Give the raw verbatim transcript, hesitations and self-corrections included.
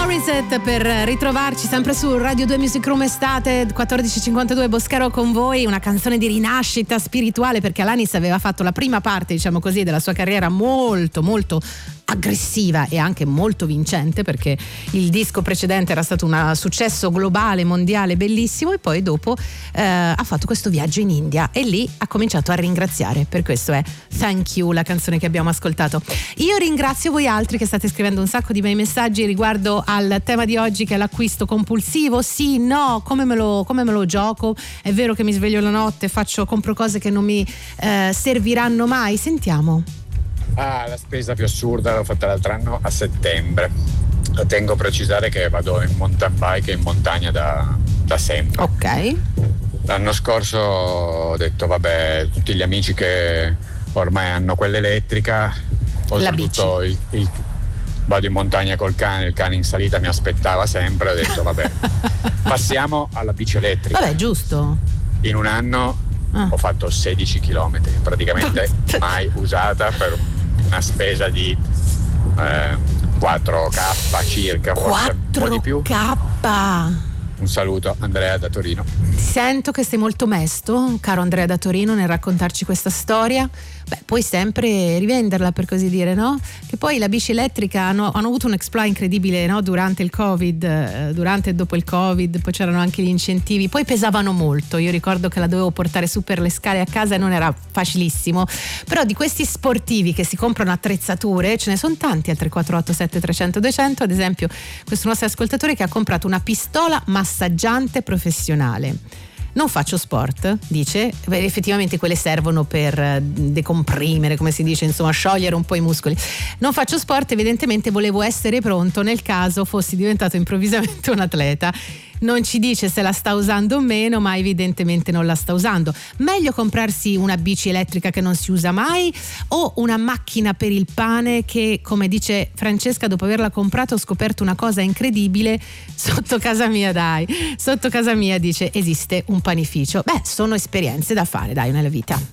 Morissette per ritrovarci sempre su Radio due Music Room estate, quattordici e cinquantadue, Boscaro con voi, una canzone di rinascita spirituale, perché Alanis aveva fatto la prima parte, diciamo così, della sua carriera molto molto aggressiva e anche molto vincente, perché il disco precedente era stato un successo globale, mondiale, bellissimo, e poi dopo eh, ha fatto questo viaggio in India e lì ha cominciato a ringraziare. Per questo è Thank You, la canzone che abbiamo ascoltato. Io ringrazio voi altri che state scrivendo un sacco di bei messaggi riguardo al tema di oggi, che è l'acquisto compulsivo. Sì, no, come me lo, come me lo gioco? È vero che mi sveglio la notte, faccio, compro cose che non mi eh, serviranno mai. Sentiamo. Ah, la spesa più assurda l'ho fatta l'altro anno a settembre. Tengo a precisare che vado in mountain bike e in montagna da, da sempre. Ok. L'anno scorso ho detto vabbè, tutti gli amici che ormai hanno quella elettrica, oltretutto il, il, vado in montagna col cane, il cane in salita mi aspettava sempre, ho detto vabbè, passiamo alla bici elettrica. Vabbè, giusto. In un anno ah. ho fatto sedici chilometri, praticamente mai usata, per una spesa di eh, quattro K circa, forse un po' di più. quattro K. Un saluto, Andrea da Torino. Sento che sei molto mesto, caro Andrea da Torino, nel raccontarci questa storia. Beh, puoi sempre rivenderla, per così dire, no? Che poi la bici elettrica hanno, hanno avuto un exploit incredibile, no? Durante il Covid, eh, durante e dopo il Covid, poi c'erano anche gli incentivi, poi pesavano molto. Io ricordo che la dovevo portare su per le scale a casa e non era facilissimo. Però di questi sportivi che si comprano attrezzature, ce ne sono tanti al tre quattro otto sette trecento duecento. Ad esempio, questo nostro ascoltatore che ha comprato una pistola massaggiante professionale. Non faccio sport, dice. Beh, effettivamente quelle servono per decomprimere, come si dice, insomma, sciogliere un po' i muscoli. Non faccio sport, evidentemente volevo essere pronto nel caso fossi diventato improvvisamente un atleta. Non ci dice se la sta usando o meno, ma evidentemente non la sta usando. Meglio comprarsi una bici elettrica che non si usa mai, o una macchina per il pane che, come dice Francesca, dopo averla comprata ho scoperto una cosa incredibile sotto casa mia, dai. Sotto casa mia, dice, esiste un panificio. Beh, sono esperienze da fare, dai, nella vita.